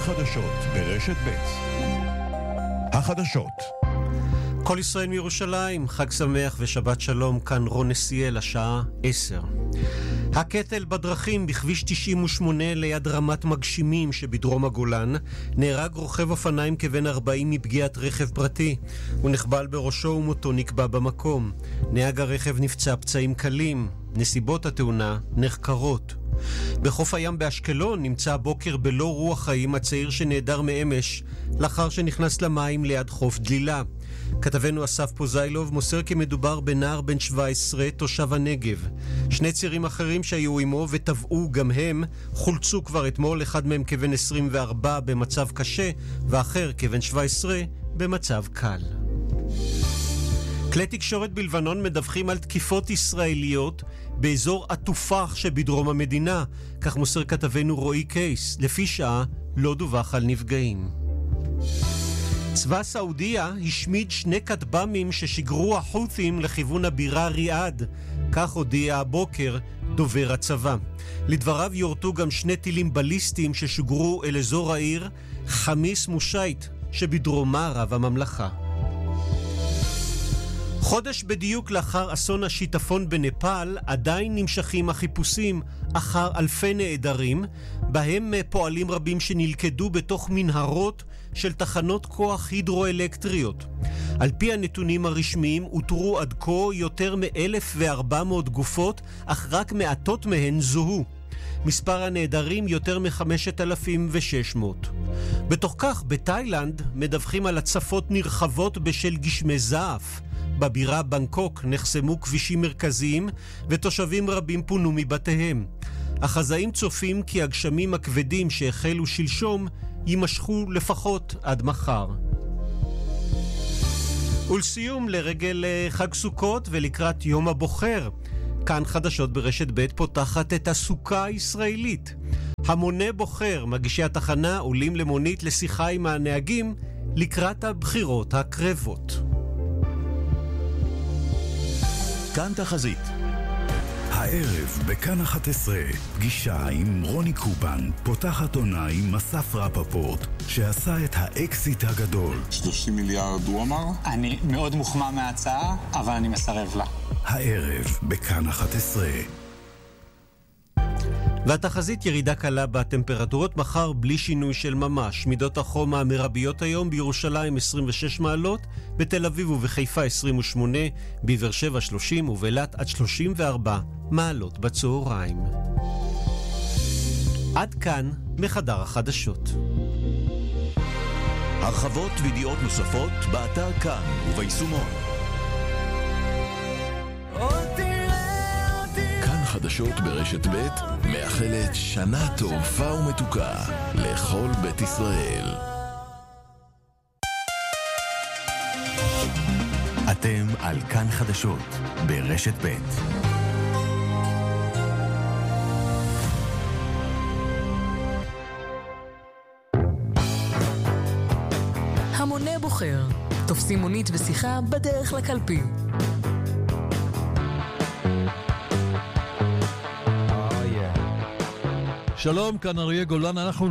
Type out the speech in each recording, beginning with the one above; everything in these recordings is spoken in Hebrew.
חדשות ברשת ב'. החדשות. כל ישראל מירושלים, חג שמח ושבת שלום, כאן רון נסיאל, השעה 10. הקטל בדרכים בכביש 98 ליד רמת מגשימים שבדרום הגולן, נהרג רוכב אופניים כבן 40 מפגיעת רכב פרטי. הוא נחבל בראשו ומותו נקבע במקום. נהג הרכב נפצע פצעים קלים. נסיבות התאונה נחקרות. בחוף הים באשקלון נמצא הבוקר בלא רוח חיים הצעיר שנעדר מאמש לאחר שנכנס למים ליד חוף דלילה. כתבנו אסף פוזיילוב מוסר כי מדובר בנער בן 17 תושב הנגב. שני צעירים אחרים שהיו עמו וטבעו גם הם חולצו כבר אתמול, אחד מהם כבן 24 במצב קשה ואחר כבן 17 במצב קל. כלי תקשורת בלבנון מדווחים על תקיפות ישראליות באזור עטופח שבדרום המדינה, כך מוסר כתבנו רועי קייס. לפי שעה לא דווח על נפגעים. צבא סעודיה השמיד 2 כטב"מים ששיגרו החות'ים לכיוון הבירה ריאד, כך הודיע הבוקר דובר הצבא. לדבריו יורטו גם 2 טילים בליסטיים ששוגרו אל אזור העיר חמיס מושייט שבדרום מערב הממלכה. חודש בדיוק לאחר אסון השיטפון בנפאל עדיין נמשכים החיפושים אחר אלפי נעדרים, בהם פועלים רבים שנלכדו בתוך מנהרות של תחנות כוח הידרואלקטריות. על פי הנתונים הרשמיים הותרו עד כה יותר מ-1,400 גופות, אך רק מעטות מהן זוהו. מספר הנעדרים יותר מ-5,600. בתוך כך בתאילנד מדווחים על הצפות נרחבות בשל גשמי זעף. בבירה בנקוק נחסמו כבישים מרכזיים ותושבים רבים פונו מבתיהם. החזאים צופים כי הגשמים הכבדים שהחלו שלשום יימשכו לפחות עד מחר. ולסיום, לרגל חג סוכות ולקראת יום הבוחר, כאן חדשות ברשת ב' פותחת את הסוכה הישראלית. המוני בוחר, מגישי התחנה, עולים למונית לשיחה עם הנהגים לקראת הבחירות הקרבות. כאן תחזית. הערב בכאן 11, פגישה עם רוני קופן, פותחת עונה עם אסף רפפורט, שעשה את האקסיט הגדול. 30 מיליארד הוא אמר? אני מאוד מוחמא מההצעה, אבל אני מסרב לה. הערב בכאן 11. והתחזית ירידה קלה בטמפרטורות, מחר בלי שינוי של ממש. מידות החום המרביות היום: בירושלים 26 מעלות, בתל אביב ובחיפה 28, בבאר שבע 30 ובאילת עד 34 מעלות בצהריים. עד כאן מחדר החדשות. הרחבות וידיעות נוספות באתר כאן וביישומון. כאן חדשות ברשת ב' מאחלת שנה טובה ומתוקה לכל בית ישראל. אתם על כאן חדשות ברשת ב'. המוני בוחר, תופסים מונית ושיחה בדרך לקלפי. שלום, כאן אריה גולן. אנחנו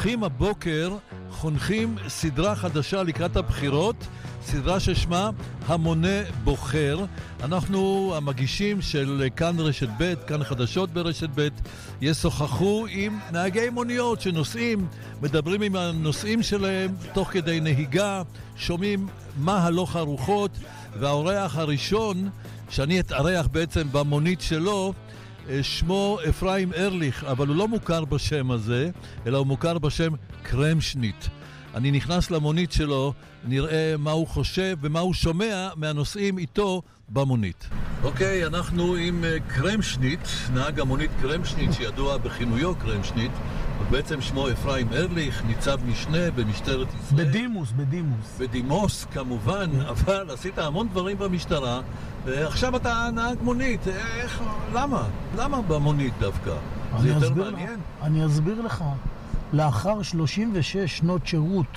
חונכים סדרה חדשה לקראת הבחירות, סדרה ששמה המוני בוחר. אנחנו המגישים של כאן רשת ב', כאן חדשות ברשת ב', ישוחחו עם נהגי מוניות שנוסעים, מדברים עם הנוסעים שלהם תוך כדי נהיגה, שומעים מה הלוך הרוחות, והאורח הראשון שאני אתארח בעצם במונית שלו, שמו אפרים ארליך, אבל הוא לא מוכר בשם הזה, אלא הוא מוכר בשם קרמשניט. אני נכנס למונית שלו, נראה מה הוא חושב ומה הוא שומע מהנוסעים איתו במונית. אוקיי, אנחנו עם קרמשניט, נהג המונית קרמשניט, שידוע בכינויו קרמשניט, ובעצם שמו אפרים ארליך, ניצב משנה במשטרת ישראל. בדימוס כמובן, אבל עשית המון דברים במשטרה, ועכשיו אתה נהג מונית. למה במונית דווקא? זה יותר מעניין? אני אסביר לך. לאחר 36 שנות שירות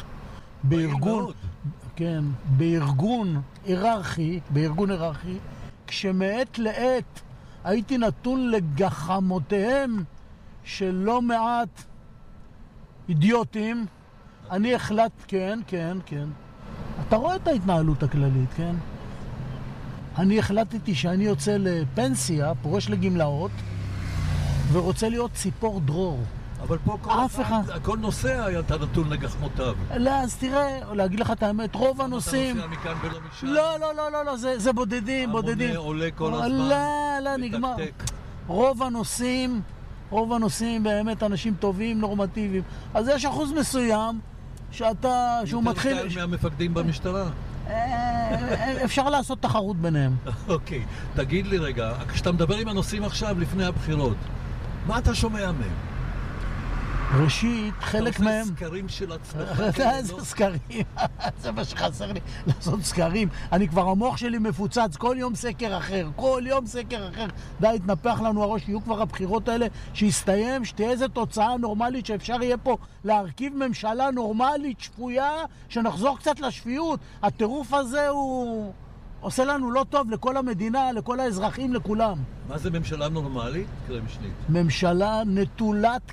בארגון היררכי, כשמעת לעת הייתי נתון לגחמותיהם של לא מעט אידיוטים אני החלט, כן. אתה רואה את ההתנהלות הכללית, כן? אני החלטתי שאני יוצא לפנסיה, פורש לגמלאות, ורוצה להיות ציפור דרור. אבל פה כל נוסע היה נתון לגחמותיו. לא, אז תראה, להגיד לך את האמת, רוב הנוסעים... אתה נוסע מכאן ולא משם? לא, זה בודדים. המונה עולה כל הזמן. לא, נגמר. רוב הנוסעים באמת אנשים טובים, נורמטיביים. אז יש אחוז מסוים שהוא מתחיל... יותר קל מהמפקדים במשטרה. אפשר לעשות תחרות ביניהם. אוקיי, תגיד לי רגע, כשאתה מדבר עם הנוסעים עכשיו לפני הבחירות, מה אתה שומע מהם? ראשית, חלק מהם... אתה עושה סקרים של עצמך. איזה סקרים? זה מה שחסר לי, לעשות סקרים. אני כבר, המוח שלי מפוצץ, כל יום סקר אחר. די, התנפח לנו הראש, יהיו כבר הבחירות האלה, שיסתיים, שתהיה איזו תוצאה נורמלית, שאפשר יהיה פה להרכיב ממשלה נורמלית, שפויה, שנחזור קצת לשפיות. הטירוף הזה הוא... עושה לנו לא טוב לכל המדינה, לכל האזרחים, לכולם. מה זה ממשלה נורמלית? קרא משנית. ממשלה נטולת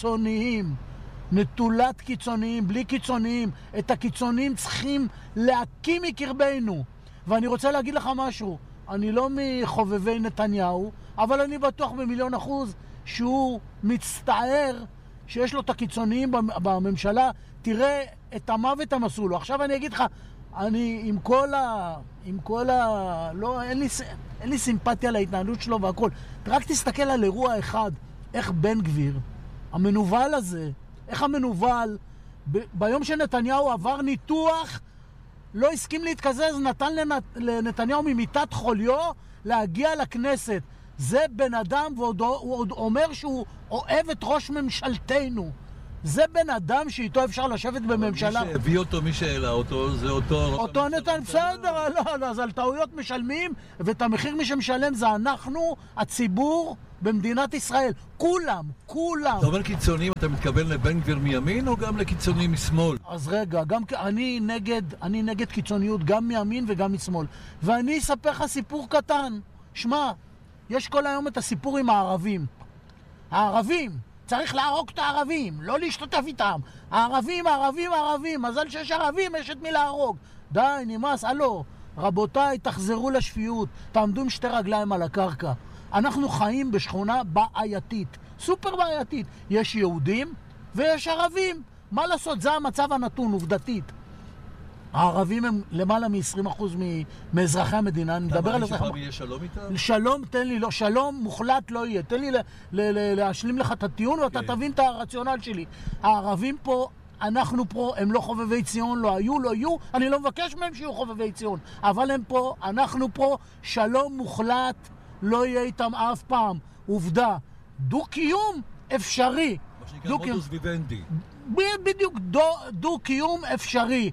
קיצוניים, בלי קיצוניים. את הקיצוניים צריכים להקים מקרבנו. ואני רוצה להגיד לך משהו, אני לא מחובבי נתניהו, אבל אני בטוח ב1,000,000% שהוא מצטער שיש לו את הקיצוניים בממשלה. תראה את המוות הם עשו לו. עכשיו אני אגיד לך, אני עם כל ה... לא, אין לי סימפתיה להתנהלות שלו והכל. רק תסתכל על אירוע אחד, איך בן גביר, המנוול הזה, איך המנוול, ביום שנתניהו עבר ניתוח, לא הסכים להתקזז, נתן לנתניהו ממיטת חוליו להגיע לכנסת. זה בן אדם, והוא עוד אומר שהוא אוהב את ראש ממשלתנו. זה בן אדם שאיתו אפשר לשבת בממשלה. מי שהביא אותו, מי שהעלה אותו, זה אותו נתן, בסדר, לא, אז על טעויות משלמים, ואת המחיר מי שמשלם זה אנחנו, הציבור במדינת ישראל. כולם. אתה אומר קיצוניים, אתה מתכוון לבן גביר מימין או גם לקיצוניים משמאל? אז רגע, אני נגד קיצוניות גם מימין וגם משמאל. ואני אספר לך סיפור קטן. שמע, יש כל היום את הסיפור עם הערבים. צריך להרוג את הערבים, לא להשתתף איתם. הערבים, מזל שיש ערבים, יש את מי להרוג. די, נמאס, הלו. רבותיי, תחזרו לשפיות. תעמדו עם שתי רגליים על הקרקע. אנחנו חיים בשכונה בעייתית, סופר בעייתית. יש יהודים ויש ערבים. מה לעשות? זה המצב הנתון, עובדתית. הערבים הם למעלה מ-20% מאזרחי המדינה. אני מדבר על אזרחי... אתה מאמין שפעם יהיה שלום איתם? שלום, תן לי, לא, שלום מוחלט לא יהיה. תן לי להשלים לך את הטיעון ואתה תבין את הרציונל שלי. הערבים פה, אנחנו פה, הם לא חובבי ציון, לא היו. אני לא מבקש מהם שיהיו חובבי ציון. אבל הם פה, אנחנו פה, שלום מוחלט לא יהיה איתם אף פעם. עובדה, דו-קיום אפשרי. מה שנקרא מודוס ויבנדי. בדיוק, דו-קיום אפשרי.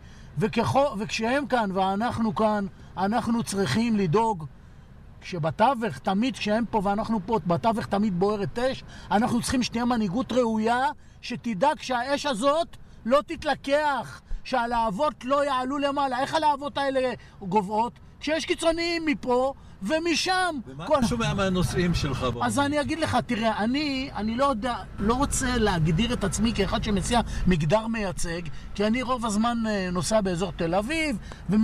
וכשהם כאן ואנחנו כאן, אנחנו צריכים לדאוג שבתווך תמיד, כשהם פה ואנחנו פה, בתווך תמיד בוערת אש. אנחנו צריכים שתהיה מנהיגות ראויה שתדאג שהאש הזאת לא תתלקח, שהלהבות לא יעלו למעלה. איך הלהבות האלה גובעות? כשיש קיצוניים מפה ומשם. ומה אתה שומע מהנושאים שלך? אז אני אגיד לך, תראה, אני לא רוצה להגדיר את עצמי כאחד שמציע מגדר מייצג, כי אני רוב הזמן נוסע באזור תל אביב,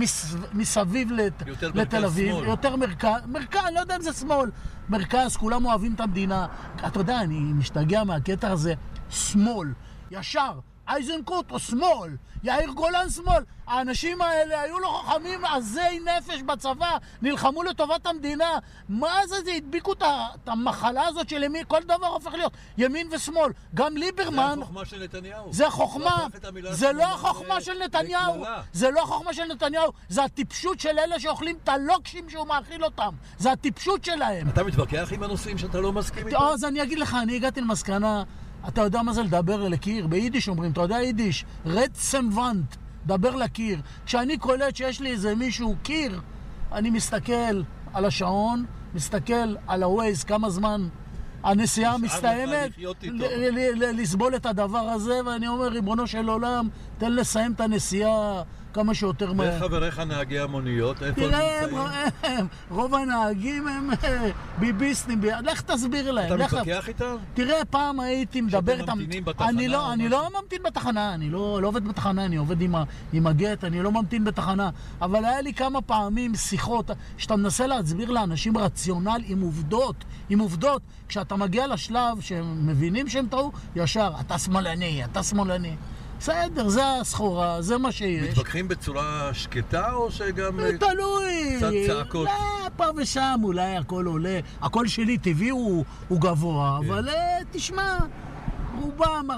ומסביב לתל אביב, יותר מרכז, אני לא יודע אם זה שמאל, מרכז, כולם אוהבים את המדינה. אתה יודע, אני משתגע מהקטע הזה, שמאל, ישר, איזנקוט או שמאל, יאיר גולן שמאל. האנשים האלה היו לו חכמים עזי נפש בצבא, נלחמו לטובת המדינה. מה זה? זה הדביקו את המחלה הזאת של ימין, כל דבר הופך להיות ימין ושמאל. גם ליברמן... זה החוכמה של נתניהו. זה חוכמה, זה לא החוכמה של נתניהו. זה לא החוכמה של נתניהו, זה הטיפשות של אלה שאוכלים את הלוקשים שהוא מאכיל אותם. זה הטיפשות שלהם. אתה מתווכח עם הנושאים שאתה לא מסכים איתם? אז אני אגיד לך, אני הגעתי למסקנה, אתה יודע מה זה לדבר לקיר? ביידיש אומרים, אתה יודע יידיש? רצמוונט, דבר לקיר. כשאני קולט שיש לי איזה מישהו קיר, אני מסתכל על השעון, מסתכל על הווייז, כמה זמן הנסיעה מסתיימת, לסבול את הדבר הזה, ואני אומר, ריבונו של עולם, תן לסיים את הנסיעה כמה שיותר מהר. וחבריך נהגי המוניות, איפה הם נמצאים? רוב הנהגים הם ביביסטים, לך תסביר להם. אתה מתווכח איתם? תראה, פעם הייתי מדבר איתם. שאתם ממתינים בתחנה? אני לא ממתין בתחנה, אני לא עובד בתחנה, אני עובד עם הגט, אני לא ממתין בתחנה. אבל היה לי כמה פעמים שיחות, שאתה מנסה להסביר לאנשים רציונל עם עובדות, כשאתה מגיע לשלב שהם מבינים שהם טעו, ישר, אתה שמאלני. בסדר, זה הסחורה, זה מה שיש. מתווכחים בצורה שקטה או שגם... תלוי. קצת צעקות? לא, פה ושם אולי הכל עולה. הקול שלי טבעי הוא גבוה, אבל תשמע, רובם,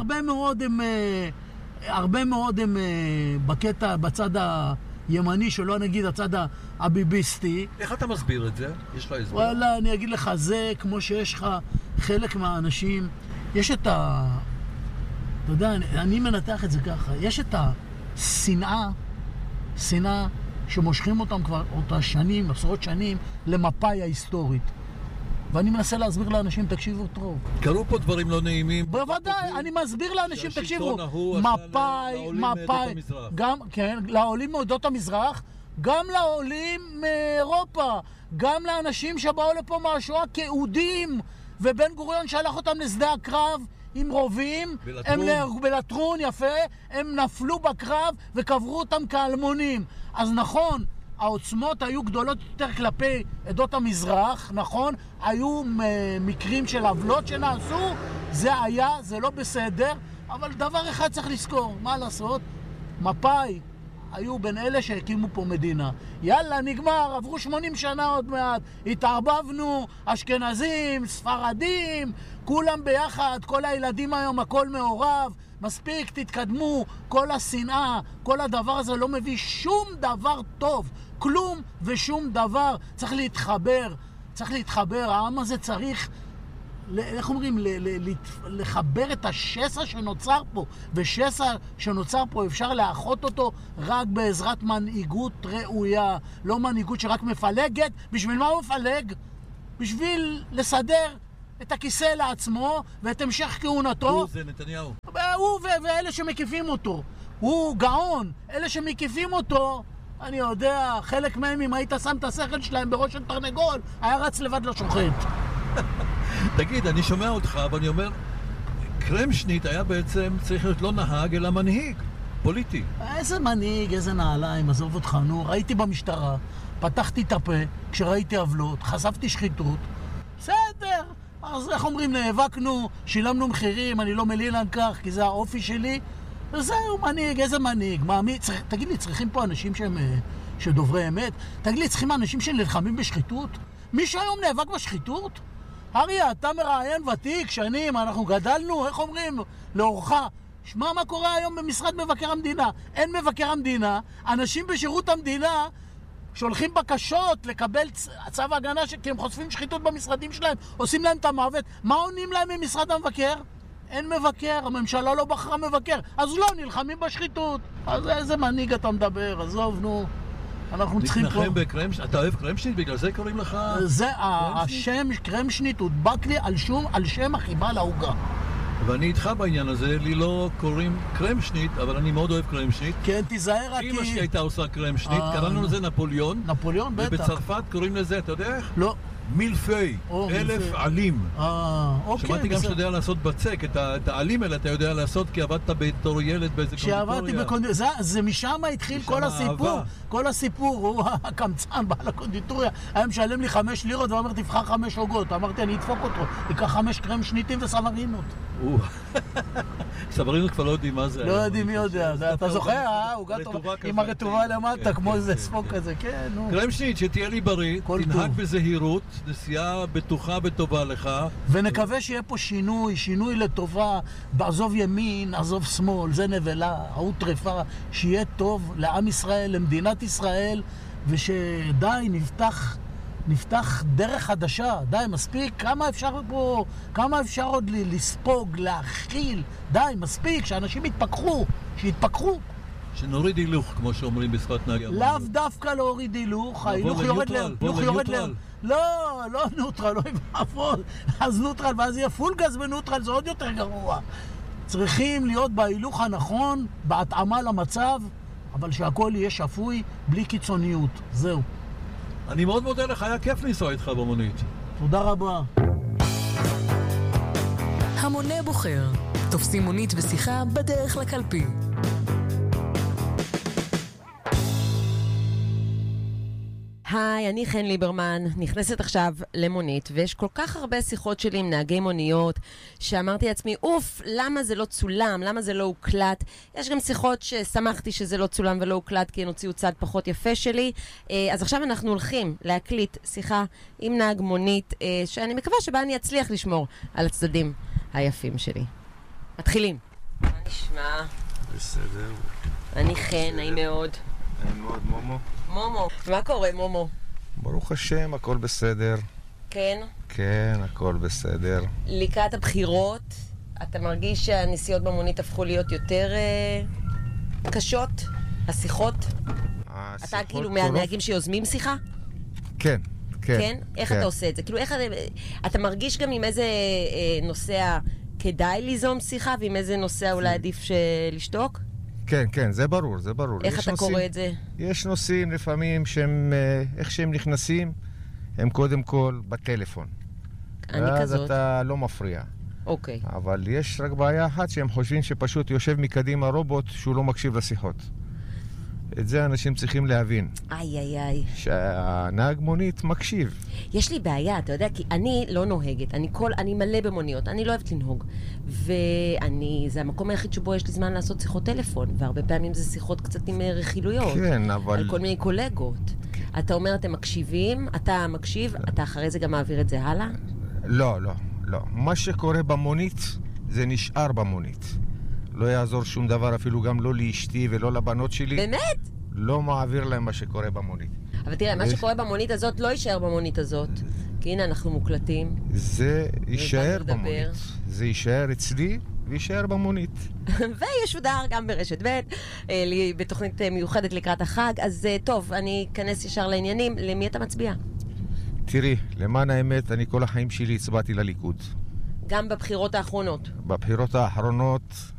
הרבה מאוד הם בקטע, בצד הימני, שלא נגיד הצד הביביסטי. איך אתה מסביר את זה? יש לך הסבר? וואלה, אני אגיד לך, זה כמו שיש לך חלק מהאנשים, יש את אתה יודע, אני מנתח את זה ככה. יש את השנאה שמושכים אותם כבר שנים, עשרות שנים, למפאי ההיסטורית. ואני מנסה להסביר לאנשים, תקשיבו טוב. קרו פה דברים לא נעימים. בוודאי, אני מסביר לאנשים, תקשיבו. שהשלטון ההוא לעולים מעדות המזרח. כן, לעולים מעדות המזרח, גם לעולים מאירופה, גם לאנשים שבאו לפה מהשואה כיהודים, ובן גוריון שלח אותם לשדה הקרב, עם רובים, הם נהרגו בלטרון, יפה, הם נפלו בקרב וקברו אותם כאלמונים. אז נכון, העוצמות היו גדולות יותר כלפי עדות המזרח, נכון? היו מקרים של עוולות שנעשו, זה לא בסדר, אבל דבר אחד צריך לזכור, מה לעשות? מפאי היו בין אלה שהקימו פה מדינה. יאללה, נגמר, עברו 80 שנה עוד מעט, התערבבנו, אשכנזים, ספרדים, כולם ביחד, כל הילדים היום, הכל מעורב, מספיק, תתקדמו, כל השנאה, כל הדבר הזה לא מביא שום דבר טוב, כלום ושום דבר. צריך להתחבר, העם הזה צריך... איך אומרים? לחבר את השסע שנוצר פה. ושסע שנוצר פה אפשר לאחות אותו רק בעזרת מנהיגות ראויה. לא מנהיגות שרק מפלגת. בשביל מה הוא מפלג? בשביל לסדר את הכיסא לעצמו ואת המשך כהונתו. הוא זה נתניהו. הוא ואלה שמקיפים אותו. הוא גאון. אלה שמקיפים אותו, אני יודע, חלק מהם, אם היית שם את השכל שלהם בראש של תרנגול, היה רץ לבד לשוחט. תגיד, אני שומע אותך, ואני אומר, קרמשניט היה בעצם צריך להיות לא נהג, אלא מנהיג, פוליטי. איזה מנהיג, איזה נעליים, עזוב אותך, נו, ראיתי במשטרה, פתחתי את הפה, כשראיתי עוולות, חשפתי שחיתות, בסדר, אז איך אומרים, נאבקנו, שילמנו מחירים, אני לא מליל על כך, כי זה האופי שלי, וזהו, מנהיג, איזה מנהיג, תגיד לי, צריכים פה אנשים שדוברי אמת? תגיד לי, צריכים אנשים שנלחמים בשחיתות? מישהו היום נאבק בשחיתות? אריה, אתה מראיין ותיק, שנים, אנחנו גדלנו, איך אומרים, לאורך. שמע מה קורה היום במשרד מבקר המדינה. אין מבקר המדינה, אנשים בשירות המדינה שולחים בקשות לקבל צו הגנה כי הם חושפים שחיתות במשרדים שלהם, עושים להם את המוות. מה עונים להם ממשרד המבקר? אין מבקר, הממשלה לא בחרה מבקר, אז לא, נלחמים בשחיתות. אז איזה מנהיג אתה מדבר, עזוב, נו. אנחנו צריכים פה... אתה אוהב קרמשניט, בגלל זה קוראים לך... זה, השם קרמשניט הודבק לי על שם החיבה להוגה. ואני איתך בעניין הזה, לי לא קוראים קרמשניט, אבל אני מאוד אוהב קרמשניט. כן, תיזהר רק... אמא שלי הייתה עושה קרמשניט, קראנו לזה נפוליון. נפוליון, בטח. ובצרפת קוראים לזה, אתה יודע איך? לא. מילפי, 1000 עלים. אוקיי. שמעתי גם שאתה יודע לעשות בצק, את העלים האלה אתה יודע לעשות כי עבדת בתור ילד באיזה קונדיטוריה. זה משם התחיל כל הסיפור. כל הסיפור, הוא הקמצן בעל הקונדיטוריה. היה משלם לי 5 לירות ואומר תבחר 5 עוגות. אמרתי אני אדפוק אותו, ייקח 5 קרמשניטים וסברינות. סברינות כבר לא יודעים מה זה. לא יודעים מי יודע. אתה זוכר, עם הרטובה למטה, כמו איזה ספוק כזה, כן, נו. קרמשניט, שתהיה לי בריא, תנהג בזהירות, נסיעה בטוחה וטובה לך. ונקווה שיהיה פה שינוי לטובה, בעזוב ימין, עזוב שמאל, זה נבלה, ההוא טרפה, שיהיה טוב לעם ישראל, למדינת ישראל, ושדי, נפתח דרך חדשה, די, מספיק, כמה אפשר עוד לספוג, להכיל, די, מספיק, שאנשים שיתפקחו. שנוריד הילוך, כמו שאומרים בשפת נהגי המוניות. לאו דווקא להוריד הילוך, ההילוך יורד לב. לא נוטרל, לא יבעפות. אז נוטרל, ואז יהיה פול גז בנוטרל, זה עוד יותר גרוע. צריכים להיות בהילוך הנכון, בהתאמה למצב, אבל שהכל יהיה שפוי, בלי קיצוניות. זהו. אני מאוד מודה לך, היה כיף לנסוע איתך במונית. תודה רבה. המונה בוחר. תופסים מונית ושיחה בדרך לקלפי. היי, אני חן ליברמן, נכנסת עכשיו למונית, ויש כל כך הרבה שיחות שלי עם נהגי מוניות, שאמרתי לעצמי, אוף, למה זה לא צולם, למה זה לא הוקלט? יש גם שיחות ששמחתי שזה לא צולם ולא הוקלט, כי הן הוציאו צד פחות יפה שלי. אז עכשיו אנחנו הולכים להקליט שיחה עם נהג מונית, שאני מקווה שבה אני אצליח לשמור על הצדדים היפים שלי. מתחילים. מה נשמע? בסדר. אני חן, נעים מאוד. נעים מאוד, מומו. מומו, מה קורה, מומו? ברוך השם, הכל בסדר. כן? כן, הכל בסדר. לקראת הבחירות, אתה מרגיש שהנסיעות במונית הפכו להיות יותר קשות? השיחות? אתה כאילו מהנהגים שיוזמים שיחה? כן, כן. כן? איך אתה עושה את זה? כאילו, איך אתה מרגיש גם עם איזה נוסע כדאי ליזום שיחה, ועם איזה נוסע אולי עדיף לשתוק? כן, כן, זה ברור, זה ברור. איך אתה קורא את זה? יש נושאים לפעמים שהם, איך שהם נכנסים, הם קודם כל בטלפון. אני ואז כזאת. אתה לא מפריע. אוקיי. אבל יש רק בעיה אחת שהם חושבים שפשוט יושב מקדימה רובוט שהוא לא מקשיב לשיחות. את זה אנשים צריכים להבין. איי. שהנהג מונית מקשיב. יש לי בעיה, אתה יודע, כי אני לא נוהגת. אני מלא במוניות, אני לא אוהבת לנהוג. זה המקום היחיד שבו יש לי זמן לעשות שיחות טלפון, והרבה פעמים זה שיחות קצת עם רכילויות. כן, אבל... על כל מיני קולגות. אתה אומר, אתם מקשיבים, אתה מקשיב, אתה אחרי זה גם מעביר את זה הלאה? לא. מה שקורה במונית, זה נשאר במונית. לא יעזור שום דבר, אפילו גם לא לאשתי ולא לבנות שלי. באמת? לא מעביר להם מה שקורה במונית. אבל תראה, מה שקורה במונית הזאת לא יישאר במונית הזאת. כי הנה, אנחנו מוקלטים. זה יישאר במונית. זה יישאר אצלי ויישאר במונית. וישודר גם ברשת ב' בתוכנית מיוחדת לקראת החג. אז טוב, אני אכנס ישר לעניינים. למי אתה מצביע? תראי, למען האמת, אני כל החיים שלי הצבעתי לליכוד. גם בבחירות האחרונות? בבחירות האחרונות